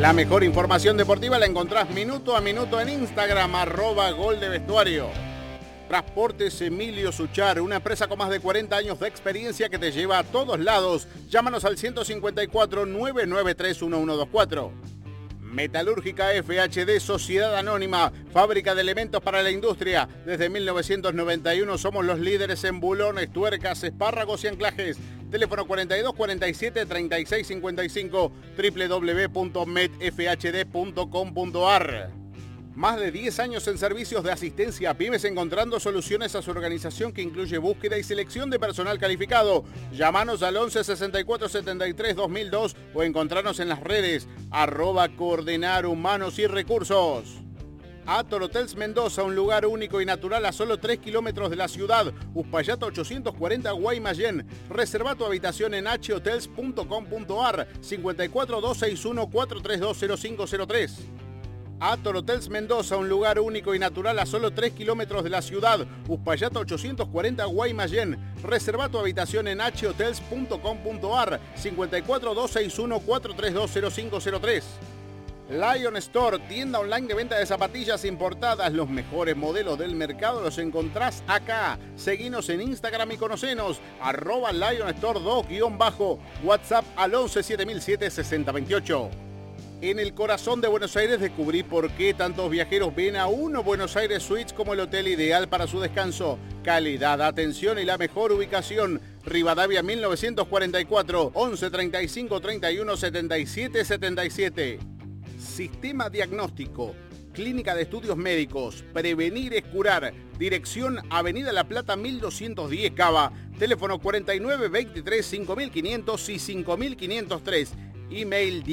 La mejor información deportiva la encontrás minuto a minuto en Instagram, @goldevestuario. Transportes Emilio Suchar, una empresa con más de 40 años de experiencia que te lleva a todos lados. Llámanos al 154-993-1124. Metalúrgica FHD, Sociedad Anónima, fábrica de elementos para la industria. Desde 1991 somos los líderes en bulones, tuercas, espárragos y anclajes. Teléfono 42 47 36 55, www.medfhd.com.ar. Más de 10 años en servicios de asistencia a pymes, encontrando soluciones a su organización que incluye búsqueda y selección de personal calificado. Llámanos al 11 64 73 2002 o encontrarnos en las redes @coordinar humanos y recursos. Ator Hotels Mendoza, un lugar único y natural a solo 3 kilómetros de la ciudad. Uspallata 840 Guaymallén. Reserva tu habitación en hotels.com.ar 54 261 432 0503. Ator Hotels Mendoza, un lugar único y natural a solo 3 kilómetros de la ciudad. Uspallata 840 Guaymallén. Reserva tu habitación en hotels.com.ar 54 261 432 0503. Lion Store, tienda online de venta de zapatillas importadas. Los mejores modelos del mercado los encontrás acá. Seguinos en Instagram y conocenos. @Lion Store 2_ WhatsApp al 11 7007 6028. En el corazón de Buenos Aires descubrí por qué tantos viajeros ven a Uno Buenos Aires Suites como el hotel ideal para su descanso. Calidad, atención y la mejor ubicación. Rivadavia 1944, 11 35 31 77 77. Sistema Diagnóstico, Clínica de Estudios Médicos, Prevenir es Curar. Dirección Avenida La Plata 1210 Cava. Teléfono 49 23 5500 y 5503. Email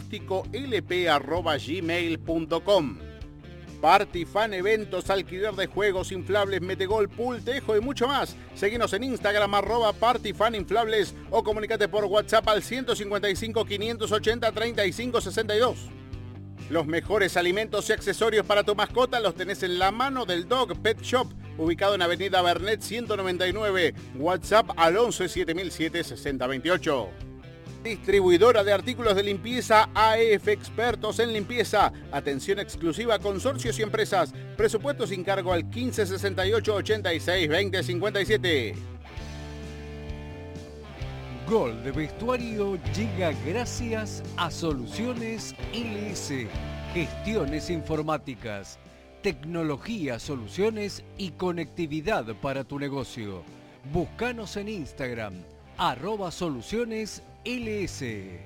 diagnósticolp@gmail.com. Party Fan Eventos, alquiler de juegos, inflables, metegol, pool, tejo y mucho más. Seguinos en Instagram @partyfaninflables o comunícate por WhatsApp al 155 580 35 62. Los mejores alimentos y accesorios para tu mascota los tenés en la mano del Dog Pet Shop, ubicado en Avenida Bernet 199. WhatsApp al 11 7007 6028. Distribuidora de artículos de limpieza AEF, expertos en limpieza. Atención exclusiva a consorcios y empresas. Presupuesto sin cargo al 15 68 86 20 57. Gol de Vestuario llega gracias a Soluciones LS. Gestiones informáticas, tecnología, soluciones y conectividad para tu negocio. Búscanos en Instagram, @Soluciones LS.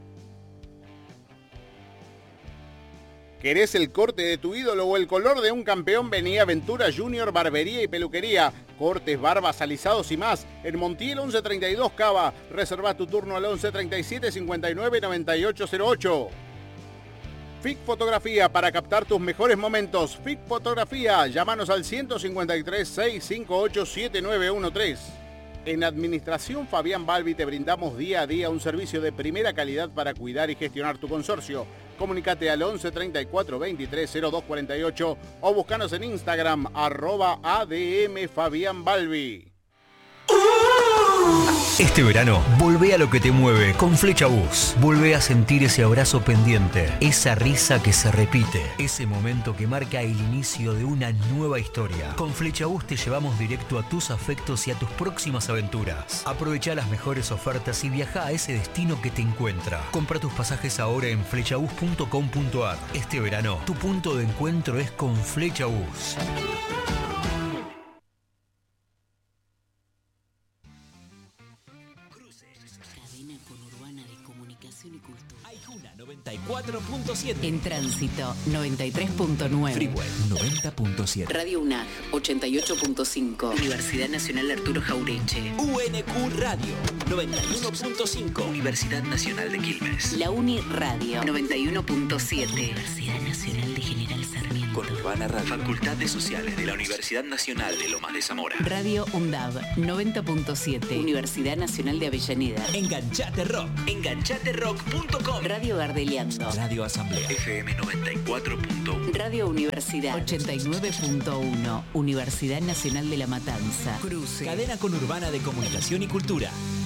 ¿Querés el corte de tu ídolo o el color de un campeón? Vení a Aventura Junior Barbería y Peluquería. Cortes, barbas, alisados y más. En Montiel 1132 Cava. Reserva tu turno al 11 37 59 98 08. FIC Fotografía, para captar tus mejores momentos. FIC Fotografía. Llámanos al 153 658 7913. En Administración Fabián Balbi te brindamos día a día un servicio de primera calidad para cuidar y gestionar tu consorcio. Comunicate al 11 34 23 02 48 o búscanos en Instagram @ADM Fabián Balbi. Este verano, volvé a lo que te mueve con Flecha Bus. Volvé a sentir ese abrazo pendiente, esa risa que se repite, ese momento que marca el inicio de una nueva historia. Con Flecha Bus te llevamos directo a tus afectos y a tus próximas aventuras. Aprovecha las mejores ofertas y viaja a ese destino que te encuentra. Compra tus pasajes ahora en flechabus.com.ar. Este verano, tu punto de encuentro es con Flecha Bus. Aijuna 94.7. En tránsito 93.9. Freeway 90.7. Radio UNA 88.5. Universidad Nacional Arturo Jaureche. UNQ Radio 91.5. Universidad Nacional de Quilmes. La Uni Radio 91.7. Universidad Nacional de General Sarmiento. Conurbana Radio. Facultad de Sociales de la Universidad Nacional de Lomas de Zamora. Radio UNDAV 90.7. Universidad Nacional de Avellaneda. Enganchate Rock. Enganchaterock.com. Radio Gardeliando. Radio Asamblea. FM 94.1. Radio Universidad 89.1. Universidad Nacional de La Matanza. Cruce. Cadena conurbana de comunicación y cultura.